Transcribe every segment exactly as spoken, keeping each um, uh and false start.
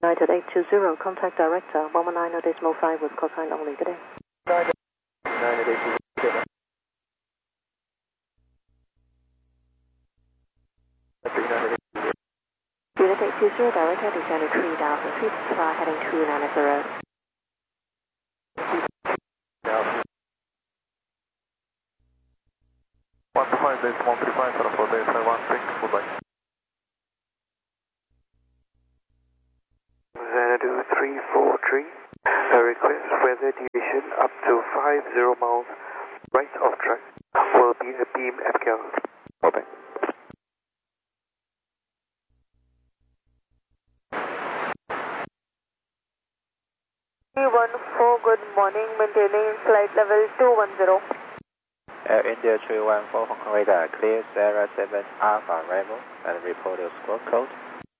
United eight two zero, contact director one one nine decimal five with call sign only. Good day. United eight two zero. Unit eight two zero, director descending three thousand feet, fly heading to nine zero. one five decimal three five for four days five one six, goodbye. Xanadu three four three, a request weather deviation up to five zero miles right of track will be a beam at Cal. Over. three one four, good morning, maintaining flight level two one zero. Air India three one four, Hong Kong radar, clear Sierra seven Alpha arrival and report your squawk code.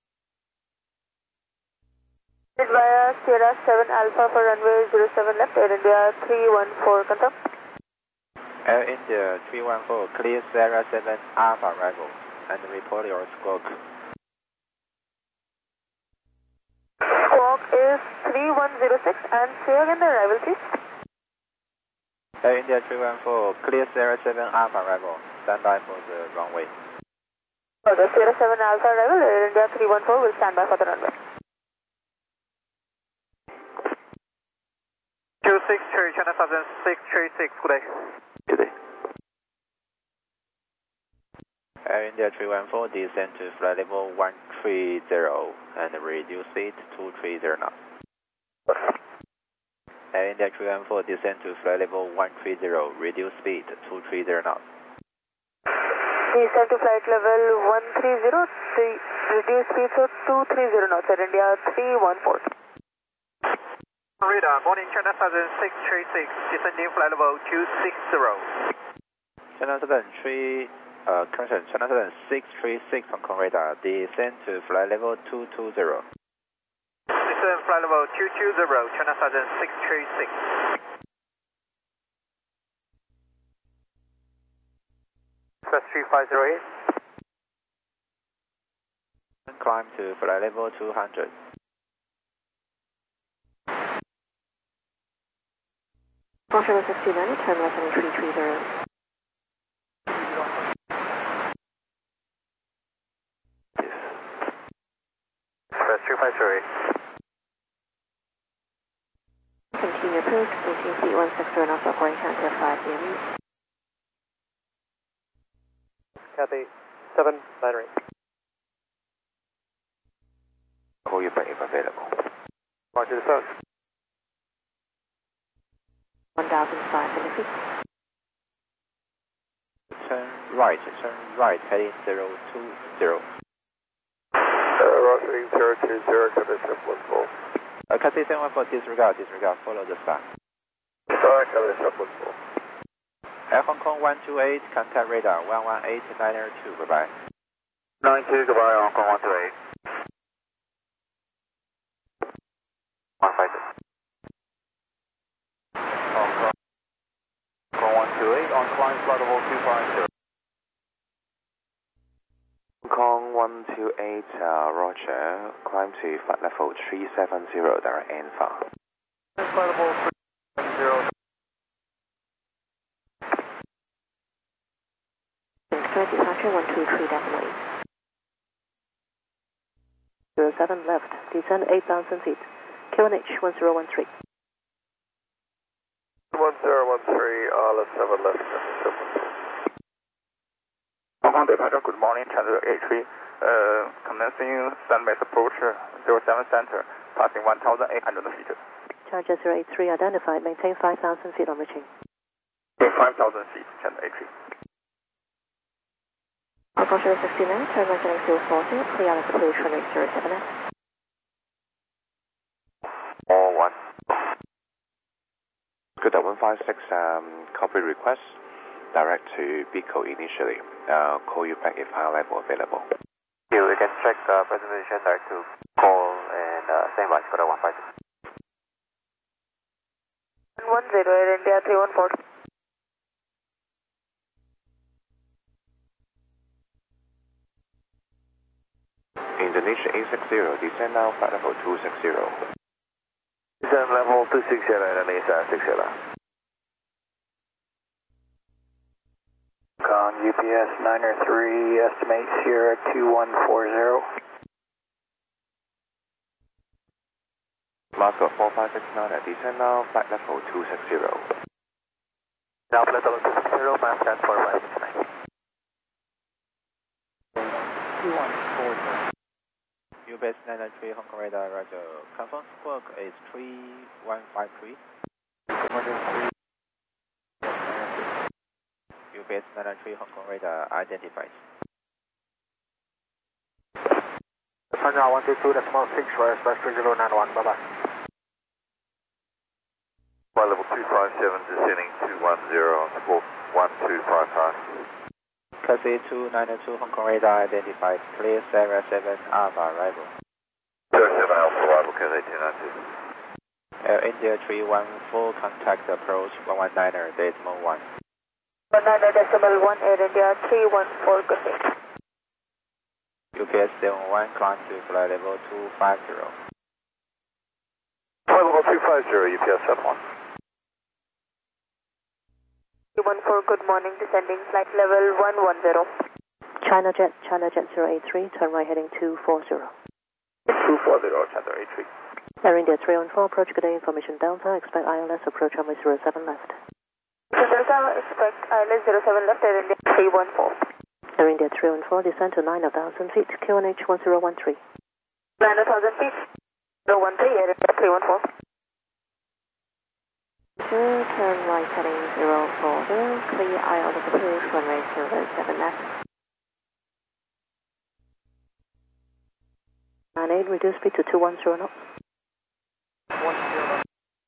Via Sierra seven Alpha for runway zero seven left, Air India three one four, confirm. Air India three one four, clear Sierra seven Alpha arrival and report your squawk. Squawk is three one zero six and say again the arrival please. Air India three one four, clear Sierra seven Alpha arrival, stand by for the runway. For the Sierra seven Alpha arrival, Air India three one four will stand by for the runway. two six three, China Southern six three six, good day. Good day. Air India three one four, descend to flight level one three zero and reduce speed two three zero knots. Air India three one four, descend to flight level one three zero, reduce speed two three zero knots. Descend to flight level one three zero, reduce speed to two three zero knots, Air India three one four. Radar, morning China Southern six three six, descending flight level two six zero. China Southern three, uh, correction, China Southern six three six, Hong Kong radar, descend to flight level two two zero. Descend flight level two two zero, China Southern six three six. Press three five zero eight. Climb to flight level two hundred. Foxtrot sixty nine, turn left heading three three zero. Press three five zero eight. Continue approach, maintain speed one six zero knots, operating until five P M. Cathay seven nine eight. Call you back if available. Roger the phone. one thousand five hundred feet. Turn right, turn right, heading zero two zero. Roger zero two zero, Cathay seven one four. Uh, Cathay seven one four, disregard, disregard, follow the star. Sorry, Cathay seven one four. Air Hong Kong one two eight, contact radar one one eight nine zero two, bye bye. nine two, goodbye, Hong Kong one two eight. one five six. Hong Kong, Hong Kong one two eight, on climb flight level two five zero. Hong Kong one two eight, uh, Roger, climb to flight level three seven zero, direct Alpha. Flight level three seven zero. Current departure one two three decimal eight. zero seven left, descend eight thousand feet. Q N H one zero one three. one zero one three, Arla seven left. Hong Kong departure, good morning, Channel eight three, uh, commencing sunbase approach zero seven center, passing one thousand eight hundred feet. Charger zero eight three identified, maintain five thousand feet on reaching. five thousand feet, Channel eight three. Foxtrot sixty nine, turn right heading zero four zero, clear out approach runway zero seven S. All one. Good, one five six, um, copy request. Direct to Bico initially. Uh, call you back if high level available. You can check uh, presentation direct to call and uh, same by Skoda one five six. one zero, Air India three one four. Indonesia Indonesia eight six zero, descend now flight level two six zero. Descend level two six zero, Indonesia six zero. Con G P S niner three, estimate Sierra two one four zero. Moscow four five six nine, descend now flight level two six zero. Now flight level two six zero, mass stand four five six nine. two one four zero. U base nine nine three, Hong Kong radar, roger. Confirm squawk is three one five three. U base nine nine three, Hong Kong radar, identified. Sanya one two two, decimal six, west, west three zero nine one, bye bye. Flight level two five seven, descending two one zero on squawk one two five five. Taxi two nine two, Hong Kong radar, identified. Clear Sierra seven, Alpha arrival. Sierra seven Alpha arrival, Cathay two nine two. Air India three one four, contact approach one one niner, decimal one. one niner decimal one, Air India three one four, good day. U P S seven one, climb to flight level two five zero. Flight level two five zero, U P S seven one. two one four, good morning, descending flight level one one zero. China Jet, China Jet zero eight three, turn right heading two four zero. two four zero, Channel eight three. Air India three one four, approach good day, information Delta, expect I L S approach runway zero seven left. Delta, expect I L S zero seven left, Air India three one four. Air India three one four, descend to nine thousand feet, Q N H one zero one three. nine thousand feet, zero one three, Air India three one four. Sure, turn right heading zero four zero, clear I L S approach runway zero seven left. nine eight, reduce speed to two one zero knots. one zero.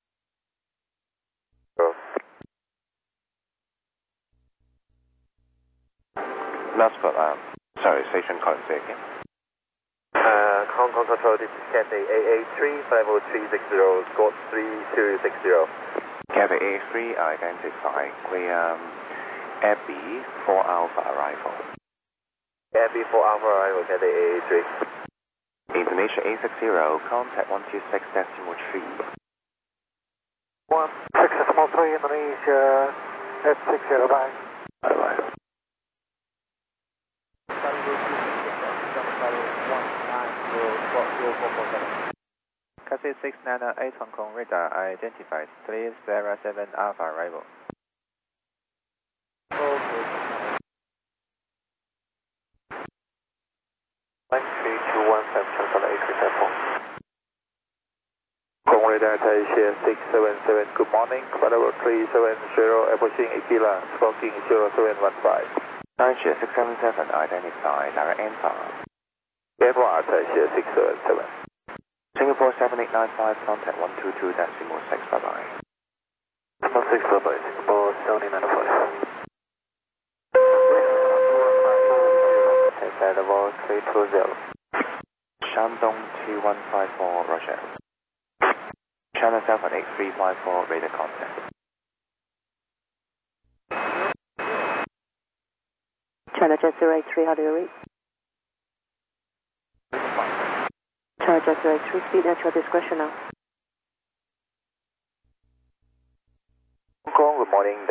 Moscow, um, sorry, station call, say again. Uh, Hong Kong Control, this is Cathay eight eight three, flight level three six zero, squawk three two six zero. Cathay eight three, identify, clear um, Abbey four Alpha arrival. Abbey four Alpha arrival, Cathay eight eight three. Indonesia eight six zero, contact one two six decimal three. one six decimal three, Indonesia, at six zero, bye. Bye bye. Taxi six nine eight, Hong Kong radar, identified. Clear Sierra seven, Alpha arrival. nine three two one seven, Channel eight three seven. Hong Kong radar, Taisha six seven seven, good morning, flight level three seven zero, approaching Aquila, squawking zero seven one five. Taisha six seven seven, identified, direct Alpha. Airport, Taisha six seven seven. Singapore seven eight nine five, contact one two two decimal six, bye bye. one six, bye bye, Singapore seven eight nine five. Flight level three two zero. Shandong two one five four, Roger. Channel seven eight three five four, radar contact. China Jet zero eight three, how do you read? China Jet zero eight three, speed at your discretion now.